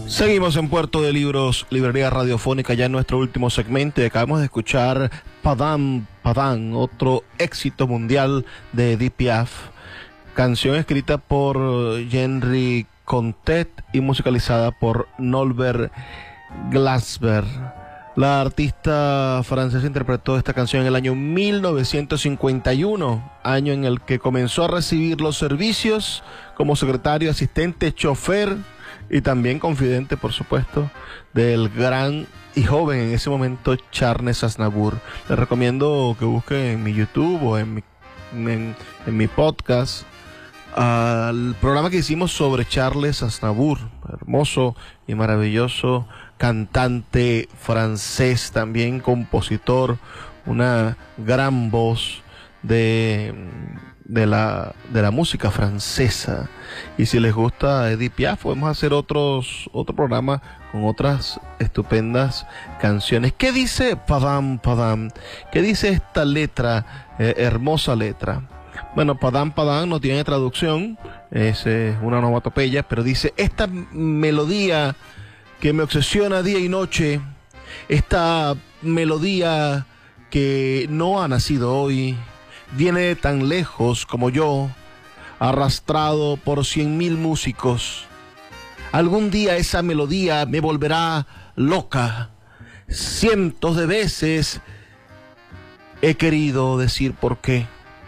Seguimos en Puerto de Libros, librería radiofónica, ya en nuestro último segmento, y acabamos de escuchar Padam Padam, otro éxito mundial de Edith Piaf, canción escrita por Henry Contet y musicalizada por Norbert Glasper. La artista francesa interpretó esta canción en el año 1951, año en el que comenzó a recibir los servicios como secretario, asistente, chofer y también confidente, por supuesto, del gran y joven en ese momento Charles Aznavour. Les recomiendo que busquen en mi YouTube o en mi podcast al programa que hicimos sobre Charles Aznavour, hermoso y maravilloso cantante francés, también compositor, una gran voz de la música francesa. Y si les gusta Edith Piaf, podemos hacer otro programa con otras estupendas canciones. ¿Qué dice Padam Padam? ¿Qué dice esta letra, hermosa letra? Bueno, Padam Padam no tiene traducción, es una onomatopeya, pero dice: esta melodía que me obsesiona día y noche, esta melodía que no ha nacido hoy, viene tan lejos como yo, arrastrado por 100.000 músicos. Algún día esa melodía me volverá loca. Cientos de veces he querido decir por qué,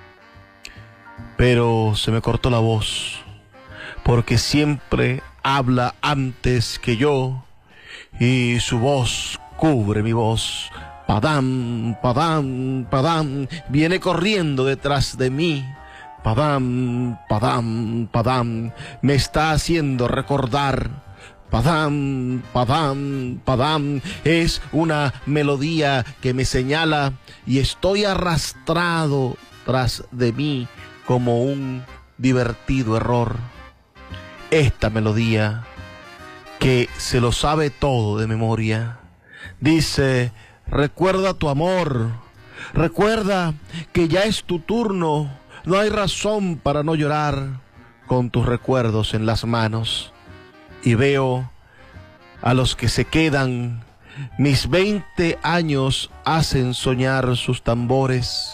pero se me cortó la voz, porque siempre habla antes que yo y su voz cubre mi voz. Padam, padam, padam, viene corriendo detrás de mí. Padam, padam, padam, me está haciendo recordar. Padam, padam, padam, es una melodía que me señala y estoy arrastrado tras de mí como un divertido error. Esta melodía que se lo sabe todo de memoria dice: recuerda tu amor, recuerda que ya es tu turno, no hay razón para no llorar, con tus recuerdos en las manos. Y veo a los que se quedan, mis 20 años hacen soñar sus tambores.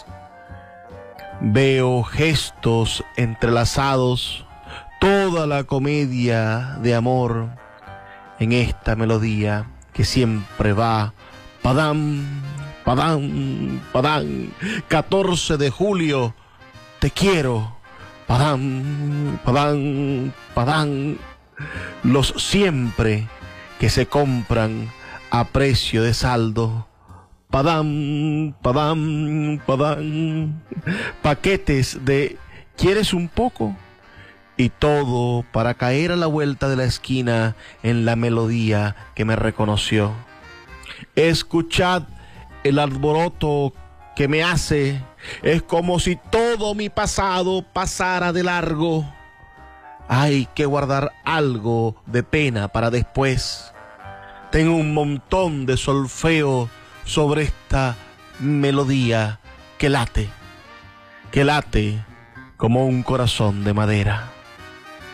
Veo gestos entrelazados, toda la comedia de amor en esta melodía que siempre va. Padam, padam, padam, 14 de julio, te quiero. Padam, padam, padam, los siempre que se compran a precio de saldo. Padam, padam, padam, paquetes de ¿quieres un poco? Y todo para caer a la vuelta de la esquina en la melodía que me reconoció. Escuchad el alboroto que me hace, es como si todo mi pasado pasara de largo. Hay que guardar algo de pena para después. Tengo un montón de solfeo sobre esta melodía que late como un corazón de madera.